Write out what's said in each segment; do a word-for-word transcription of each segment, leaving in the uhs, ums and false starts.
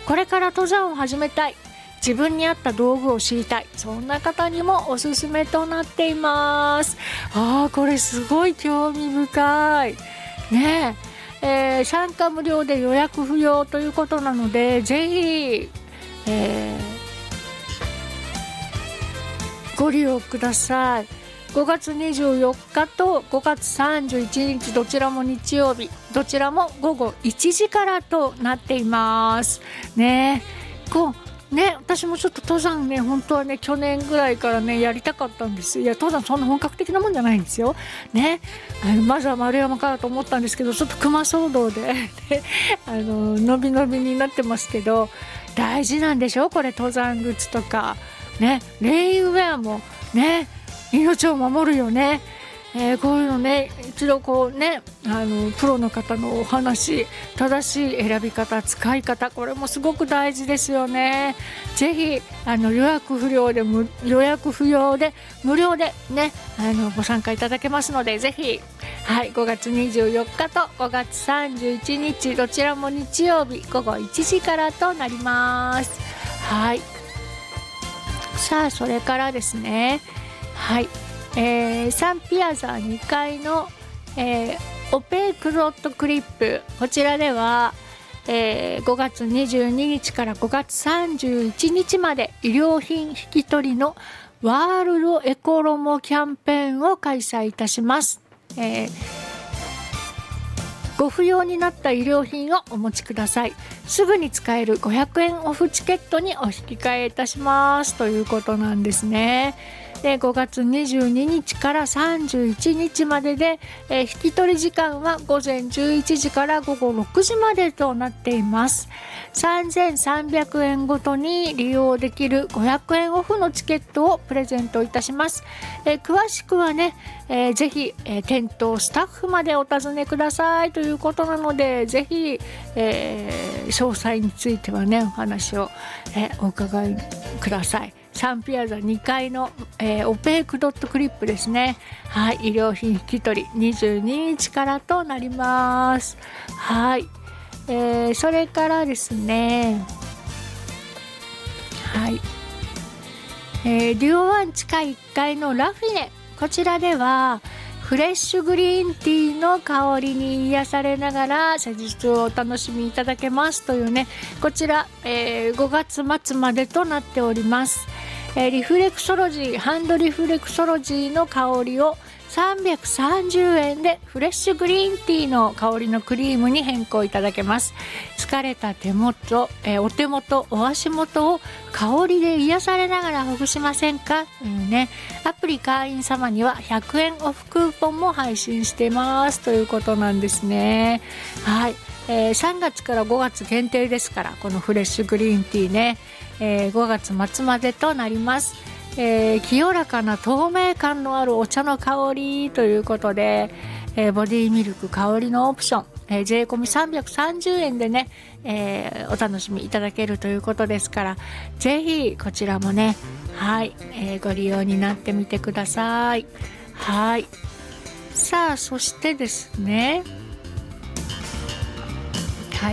これから登山を始めたい、自分に合った道具を知りたい、そんな方にもおすすめとなっています。あー、これすごい興味深いねえ。えー、参加無料で予約不要ということなので、ぜひ、えー、ご利用ください。ごがつにじゅうよっかとごがつさんじゅういちにち、どちらも日曜日、どちらもごごいちじからとなっていますね。こうね、私もちょっと登山ね、本当はね、去年ぐらいからねやりたかったんです。いや、登山そんな本格的なもんじゃないんですよね。あのまずは丸山からと思ったんですけど、ちょっと熊騒動で、ね、あの伸び伸びになってますけど、大事なんでしょこれ、登山靴とかね、レインウェアもね、命を守るよね。えー、こういうのね、一度こうね、あのプロの方のお話、正しい選び方、使い方、これもすごく大事ですよね。ぜひあの予約不要で無予約不要で無料でね、あのご参加いただけますので、ぜひ、はい、ごがつにじゅうよっかとごがつさんじゅういちにち、どちらも日曜日ごごいちじからとなります。はい、さあそれからですね、はい、えー、サンピアザにかいの、えー、オペクロットクリップ、こちらでは、えー、ごがつにじゅうににちからごがつさんじゅういちにちまで衣料品引き取りのワールドエコロモキャンペーンを開催いたします。えーご不要になった衣料品をお持ちください。すぐに使えるごひゃくえんオフチケットにお引き換えいたしますということなんですね。でごがつにじゅうににちからさんじゅういちにちまでで、えー、引き取り時間はごぜんじゅういちじからごごろくじまでとなっています。さんぜんさんびゃくえんごとに利用できるごひゃくえんオフのチケットをプレゼントいたします。えー、詳しくはね、えー、ぜひ、えー、店頭スタッフまでお尋ねくださいということなので、ぜひ、えー、詳細についてはね、お話を、えー、お伺いください。サンピアザにかいの、えー、オペークドットクリップですね。はい、衣料品引き取りにじゅうににちからとなります。はい、えー、それからですね、はい、えー、デュオワン地下いっかいのラフィネ、こちらではフレッシュグリーンティーの香りに癒されながら施術をお楽しみいただけますというね、こちら、えー、ごがつまつまでとなっております。えー、リフレクソロジー、ハンドリフレクソロジーの香りをさんびゃくさんじゅうえんでフレッシュグリーンティーの香りのクリームに変更いただけます。疲れた手元、えー、お手元、お足元を香りで癒されながらほぐしませんかというね、アプリ会員様にはひゃくえんオフクーポンも配信してますということなんですね。はい、えー、さんがつからごがつ限定ですから、このフレッシュグリーンティーね、えー、ごがつ末までとなります。えー、清らかな透明感のあるお茶の香りということで、えー、ボディミルク香りのオプション、えー、税込みさんびゃくさんじゅうえんでね、えー、お楽しみいただけるということですから、ぜひこちらもね、はい、えー、ご利用になってみてください。はい、さあそしてですね、はい、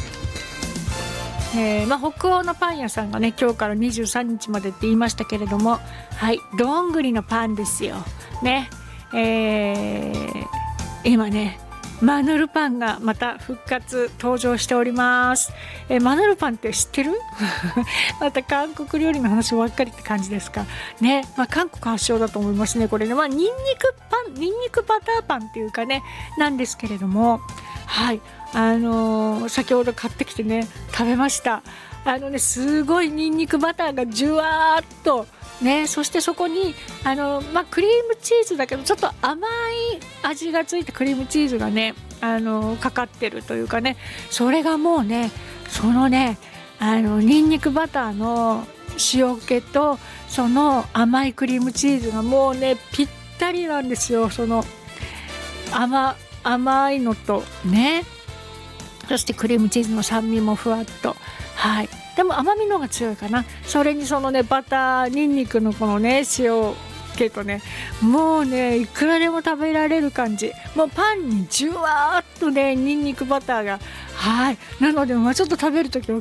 えーまあ、北欧のパン屋さんがね、今日からにじゅうさんにちまでって言いましたけれども、はい、どんぐりのパンですよね。えー、今ね、マヌルパンがまた復活登場しております。えー、マヌルパンって知ってる？また韓国料理の話ばっかりって感じですかね。まあ、韓国発祥だと思いますね、これね。まあ、ニンニクパン、ニンニクバターパンっていうかね、なんですけれども、はい、あのー、先ほど買ってきてね食べました。あのね、すごいニンニクバターがじゅわーっとね、そしてそこにあの、まあ、クリームチーズだけどちょっと甘い味がついたクリームチーズがね、あのかかってるというかね、それがもうね、そのね、あのニンニクバターの塩気とその甘いクリームチーズがもうねぴったりなんですよ。その 甘, 甘いのとね、そしてクリームチーズの酸味もふわっと、はい、でも甘みの方が強いかな。それにそのねバターニンニクのこのね塩気とね、もうねいくらでも食べられる感じ。もうパンにじゅわーっとねニンニクバターが、はい、なので、まあ、ちょっと食べるときは